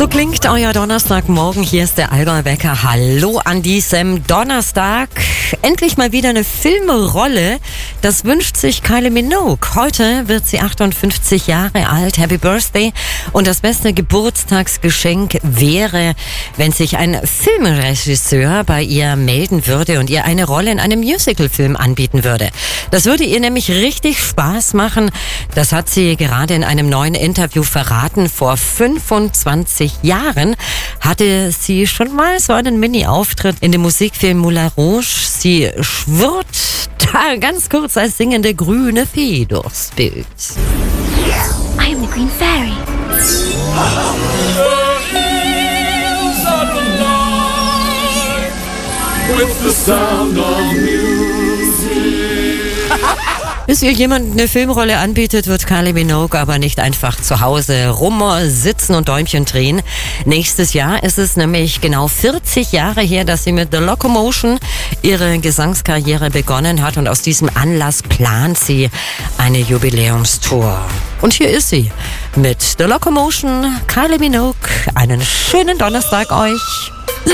So klingt euer Donnerstagmorgen. Hier ist der Allgäu Wecker. Hallo an diesem Donnerstag. Endlich mal wieder eine Filmrolle. Das wünscht sich Kylie Minogue. Heute wird sie 58 Jahre alt. Happy Birthday. Und das beste Geburtstagsgeschenk wäre, wenn sich ein Filmregisseur bei ihr melden würde und ihr eine Rolle in einem Musicalfilm anbieten würde. Das würde ihr nämlich richtig Spaß machen. Das hat sie gerade in einem neuen Interview verraten. Vor 25 Jahren hatte sie schon mal so einen Mini-Auftritt in dem Musikfilm Moulin Rouge. Sie schwirrt da ganz kurz als singende grüne Fee durchs Bild. I am the Green Fairy. With the sound of music. Bis ihr jemand eine Filmrolle anbietet, wird Kylie Minogue aber nicht einfach zu Hause rumsitzen und Däumchen drehen. Nächstes Jahr ist es nämlich genau 40 Jahre her, dass sie mit The Locomotion ihre Gesangskarriere begonnen hat und aus diesem Anlass plant sie eine Jubiläumstour. Und hier ist sie mit The Locomotion, Kylie Minogue. Einen schönen Donnerstag euch.